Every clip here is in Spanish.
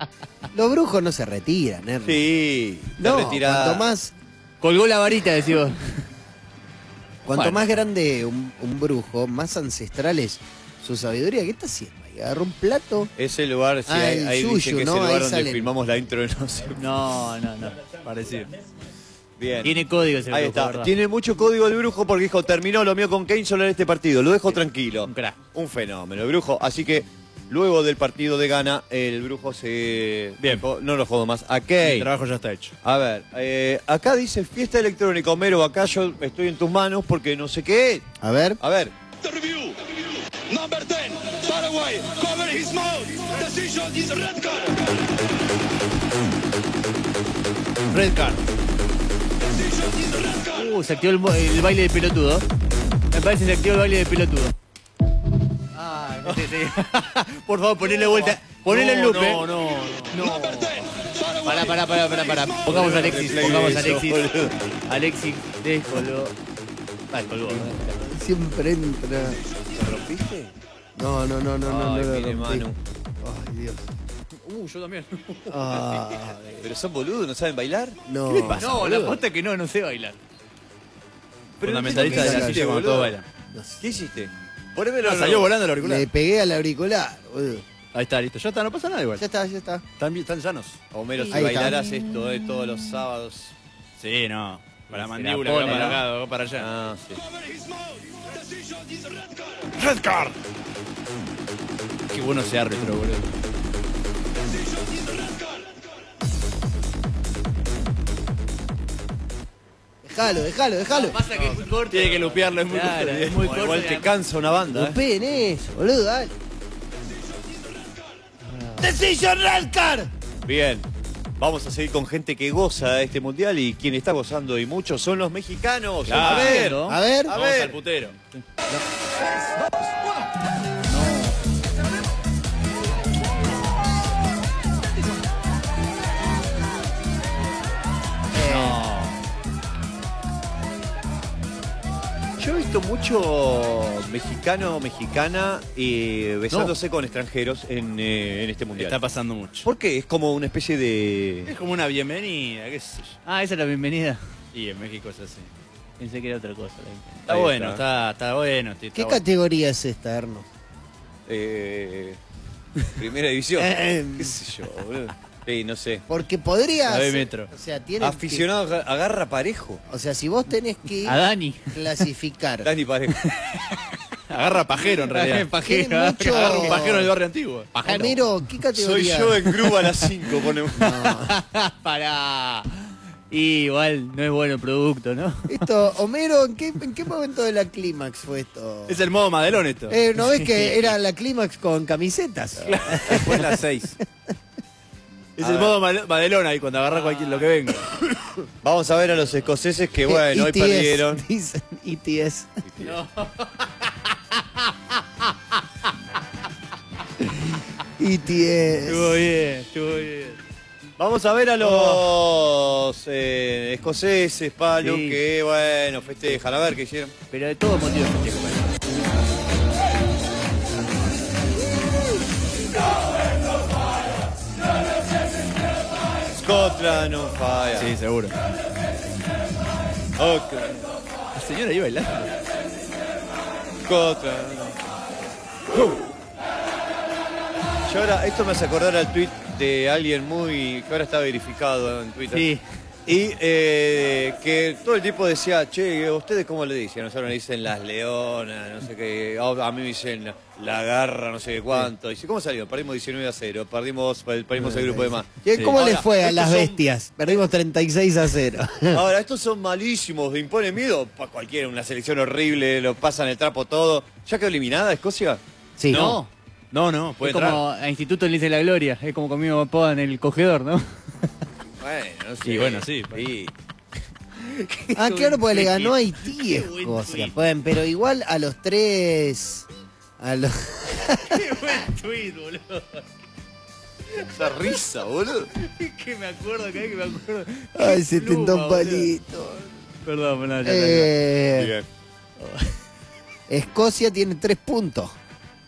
Los brujos no se retiran, Ernesto. Sí, No, retirada. cuanto más... Colgó la varita, decís vos. Cuanto Bueno. más grande un brujo, más ancestral es su sabiduría. ¿Qué está haciendo ahí? Agarró un plato. Ese lugar, sí, El ahí yuyu, dicen que es ¿no? el lugar Ahí donde salen. filmamos la intro de no sé. No. Parecido. Bien. Tiene código ese Ahí brujo, está. ¿verdad? Tiene mucho código el brujo porque dijo, terminó lo mío con Kane solo en este partido. Lo dejo tranquilo. Un crack. Un fenómeno, el brujo. Así que luego del partido de Ghana, el brujo se... Bien. dijo, no lo jodo más. A El Kane. trabajo ya está hecho. A ver, acá dice fiesta electrónica, Homero. Acá yo estoy en tus manos porque no sé qué. A ver. A ver. The review. Number 10, Paraguay, cover his mouth. Decision is red card. Red card. Decision is red card. Se activó el baile de pelotudo. Me parece que se activó el baile de pelotudo. Ah, sí. Por favor, ponele vuelta. Ponele el loop, No. Number 10, Paraguay. Pará. Pongamos a Alexis. Pongamos a Alexis. boludo. Alexis, descolgó. Vale, colgó. Siempre entra. ¿Lo rompiste? No, Ay, lo mire, rompí. Manu. Ay, Dios. Yo también. Ay, ¿Pero son boludos? ¿No saben bailar? no. ¿Qué le pasa, No, boludo? la posta es que no sé bailar. Fundamentalista ¿qué de la hiciste, silla cuando boludo? todos bailan. ¿Qué hiciste? Ponémelo. Ah, salió volando el auricular. Le pegué al auricular, boludo. Ahí está, listo. Ya está, no pasa nada igual. Ya está. Están sanos. Homero, si Ahí está. bailaras esto todos los sábados. Sí, no. Para la Se mandíbula, la pone, va para ¿no? acá, va para allá. Ah, sí. Cover his mouth. Decision is red card. Red card. Qué bueno ese árbitro, boludo. Decision is red card. Déjalo. Pasa que es muy corto. Tiene que lupearlo, es muy Claro, corto. es muy Bueno, corto. igual te cansa una banda, ¿eh? Peguen eso, boludo, dale. Decision Red Card. Bien. Vamos a seguir con gente que goza de este mundial y quien está gozando y mucho son los mexicanos. Claro. A ver, ¿no? A ver. A Vamos ver. al putero. Yo he visto mucho mexicano, mexicana besándose con extranjeros en este mundial. Está pasando mucho. ¿Por qué? Es como una especie de... Es como una bienvenida, qué sé yo. Ah, esa es la bienvenida. Y en México es así. Pensé que era otra cosa. la bienvenida. Está Ahí bueno, está. está bueno. Está ¿Qué bueno. categoría es esta, Erno? Primera división. Eh, ¿Qué sé yo, boludo? Sí, no sé. Porque podría La B ser- Metro. O sea, tiene Aficionado agarra parejo. o sea, si vos tenés que A Dani. clasificar. Dani parejo. Agarra pajero en realidad. Tiene mucho- Agarra un pajero en el barrio antiguo. Homero, ¿qué Soy categoría? yo en grúa a las 5. Pone... Pará. Y igual no es bueno el producto, ¿no? Esto, Homero, ¿en qué momento de la clímax fue esto? Es el modo Madelón esto. ¿No ves que era la clímax con camisetas? Después las 6. Es el modo Madelón ahí cuando agarra cualquier lo que venga. Vamos a ver a los escoceses que, bueno, hoy ETS, perdieron. Dicen ETS. ETS. Estuvo bien. Vamos a ver a los escoceses, Palo, Sí. que, bueno, festejan. A ver qué hicieron. Pero de todo motivo de festejo. Scotland on fire. Sí, seguro. Oakland, La señora ahí bailando. Scotland. Yo ahora, esto me hace acordar al tweet de alguien muy que ahora está verificado en Twitter. Sí. Y que todo el tiempo decía, che, ¿ustedes cómo le dicen? Nosotros le dicen las leonas, no sé qué. A mí me dicen la garra, no sé qué cuánto. Dice, ¿cómo salió? Perdimos 19-0, perdimos el grupo de más. ¿Y cómo Ahora, les fue a estos las son- bestias? Perdimos 36-0. Ahora, estos son malísimos, imponen miedo. Para cualquiera, una selección horrible, lo pasan el trapo todo. ¿Ya quedó eliminada Escocia? Sí. No. No, puede Es entrar. como a Instituto le dice la Gloria. Es como conmigo Poda en el cogedor, ¿no? Bueno, no sé. Y bueno, sí. Sí. Ah, claro, porque le ganó a Haití Qué buen Escocia. tweet. Pueden, pero igual a los tres. A los... Qué buen tweet, boludo. Esa risa, boludo. Que me acuerdo, cada vez que me acuerdo. Ay, Qué se pluma, tentó un boludo. palito. Perdón, pero no, ya está. Eh, Bien. Escocia tiene 3 puntos.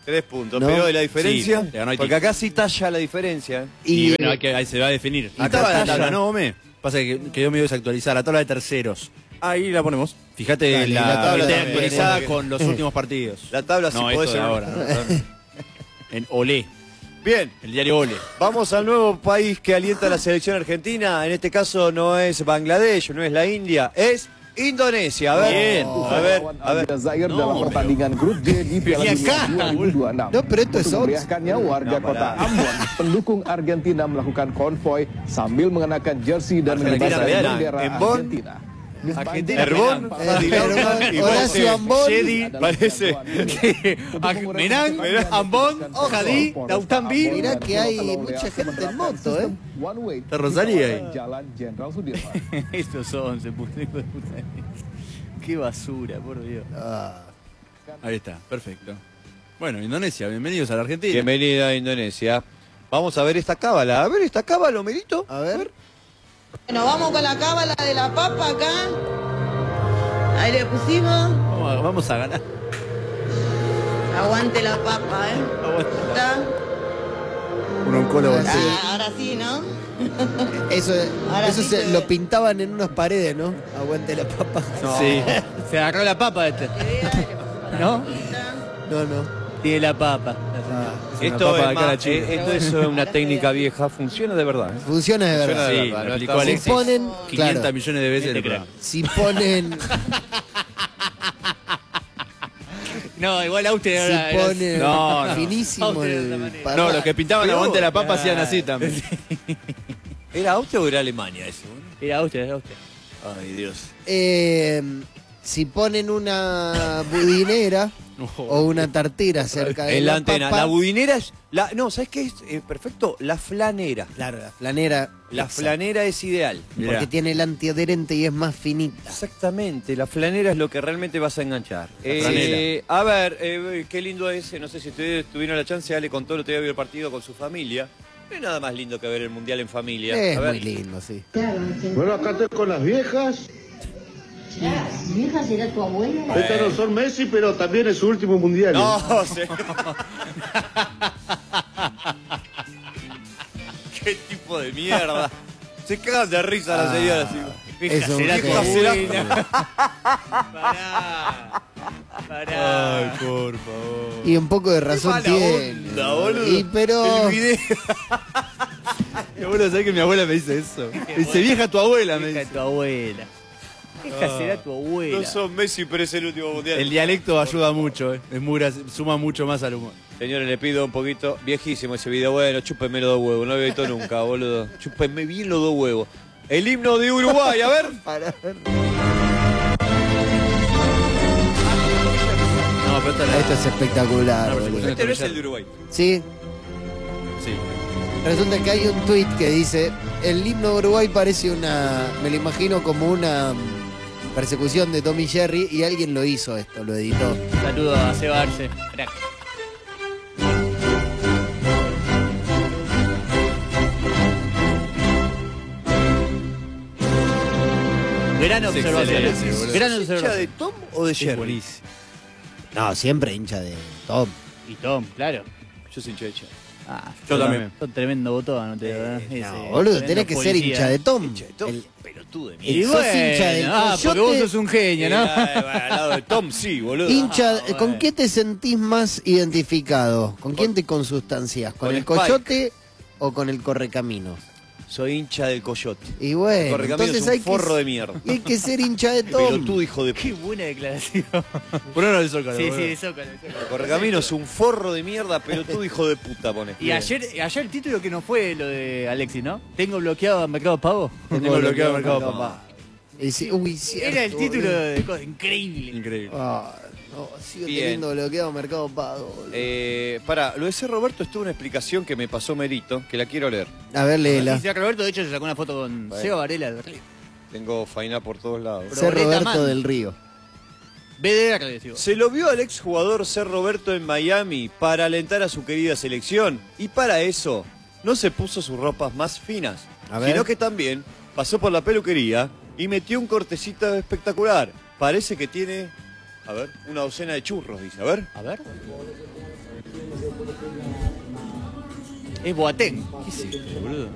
3 puntos. No. Pero la diferencia, Sí, le ganó Haití. porque acá sí talla la diferencia. Y bueno, ahí se va a definir. Acá Acá la está tabla, ya. ¿no, Ome? Pasa que quedó medio desactualizada. La tabla de terceros. Ahí la ponemos. Fíjate, Dale, la la tabla está también. actualizada con los últimos partidos. La tabla sí No, puede esto ser de ahora. En Olé, Bien, el diario Olé. vamos al nuevo país que alienta a la selección argentina. En este caso no es Bangladesh, no es la India, es Indonesia. A ver, Bien. a ver. Zaire dalam pertandingan grup D di Piala Venía Dunia acá, 2026. No, pero esto es Untuk once. memeriahkannya, warga kota Ambon, pendukung Argentina melakukan konvoy sambil mengenakan jersey dan Argentina, mengibarkan vean, bendera en Bonn, Argentina. Argentina. Herbón, Herbón, Horacio Ambón. Shedi, Parece. Menán, Ambón, Jadí, Lautambil. Mirá que hay mucha gente en moto, ¿eh? One way. Está Rosalía ahí. Jalan Jenderal Sudirman. Estos son, se puso hijo de puta. Qué basura, por Dios. Ah, Ahí está, perfecto. Bueno, Indonesia, bienvenidos a la Argentina. Bienvenida a Indonesia. Vamos a ver esta cábala. A ver esta cábala, Merito. a ver. Bueno, vamos con la cábala de la papa acá. Ahí le pusimos. Vamos a ganar. Aguante la papa, ¿eh? ¿Está? Un oncólogo. Sí. Ah, ahora sí, ¿no? Eso, Ahora eso sí se, se- lo pintaban en unas paredes, ¿no? Aguante la papa. Sí. Se agarró la papa este. Que vea, le pusimos ¿No? papita. No, no. Tiene la papa. Esto papa es, de cara más, chica. esto es una técnica vieja, funciona de verdad. ¿eh? Funciona de Funciona verdad. de Sí, verdad, lo no aplicó está- Si Alexis ponen, 500 claro, millones de veces en el Te creo. programa. si ponen, No, igual Austria si era- ponen No, no. finísimo Austria de otra el manera. parra- No, los que pintaban Pero- aguante la papa hacían así también. ¿Era Austria o era Alemania eso? Era Austria, era Austria. Ay, Dios. Si ponen una budinera o una tartera cerca de En la la antena. papa, La budinera es. No, ¿sabes qué es perfecto? La flanera. claro, la flanera, La exacto, flanera es ideal. Mirá. porque tiene el antiadherente y es más finita. Exactamente, la flanera es lo que realmente vas a enganchar. franela. A ver, qué lindo es, no sé si ustedes tuvieron la chance, Ale contó el otro día vio el partido con su familia. No hay nada más lindo que ver el Mundial en familia. Es A ver. muy lindo, sí. Bueno, acá estoy con las viejas. ¿Las viejas era tu abuela? Estas no son Messi, pero también es su último mundial. No, sí. Qué tipo de mierda. Se cagan de risa las señoras. Eso, será tu vieja será. abuela. Pará. Pará. Ay, por favor. Y un poco de razón mala tiene. onda, boludo. Y pero El video. Mi abuela, ¿sabes que mi abuela me dice eso? Dice, vieja tu abuela, me Vieja dice. tu abuela. Vieja será tu abuela. No son Messi, pero es el último mundial. El dialecto ayuda mucho, es muy suma mucho más al humor. Señores, le pido un poquito. Viejísimo ese video. Bueno, chúpenme los 2 huevos. No lo he visto nunca, boludo. Chúpenme bien los 2 huevos. El himno de Uruguay, a ver. para ver. No, pero esta Esto es espectacular, No, pero boludo. Este no es el de Uruguay. Sí, sí. resulta que hay un tuit que dice: el himno de Uruguay parece una. Me lo imagino como una persecución de Tommy Jerry, y alguien lo hizo esto, lo editó. Saludo a Seba Arce. Crack. Gran Es observación. excelente, boludo. Gran ¿Hincha de observación. Tom o de Es Jerry? buenísimo. No, siempre hincha de Tom. Y Tom, claro. Yo soy hincha de Jerry. Ah, Yo también. Son tremendo botón, no te digo, ¿eh? No, Ese, boludo, tremendo tenés que ser policía. hincha de Tom. Hincha de Tom. El- Pelotudo de Y mierda. sos bueno, hincha del porque vos Coyote. sos un genio, ¿no? Al lado de Tom, sí, boludo. Hincha, bueno. ¿con qué te sentís más identificado? ¿Con quién te consustancias? ¿Con con el Spike. Coyote o con el Correcaminos? Soy hincha del Coyote. Y bueno, Correcaminos entonces es un hay forro que, de mierda. y hay que ser hincha de Tom. Pelotudo, hijo de Qué puta. buena declaración. Ponerlo del Zócalo. Sí, boludo. sí, Zócalo, Zócalo. Correcaminos es un forro de mierda, pelotudo, hijo de puta, pone. Y ayer el título que no fue lo de Alexis, ¿no? Tengo bloqueado a Mercado Pago. Tengo bloqueado Mercado Pago. Y sí, uy, cierto, Era el título boludo. de cosas. Increíble. Increíble. Ah, no, sigo Bien. teniendo bloqueado Mercado Pago. boludo. Pará, lo de C. Roberto estuvo una explicación que me pasó Merito, que la quiero leer. A ver, léela. Y Roberto, de hecho, se sacó una foto con Bueno. Seba Varela del Río. Tengo faina por todos lados. Ser Progreta Roberto Man. del Río. BDR, le decimos. Se lo vio al exjugador C. Roberto en Miami para alentar a su querida selección. Y para eso, no se puso sus ropas más finas, A ver. sino que también pasó por la peluquería y metió un cortecito espectacular. Parece que tiene, a ver, una docena de churros, dice. A ver. A ver. Es Boateng. ¿Qué es esto, boludo?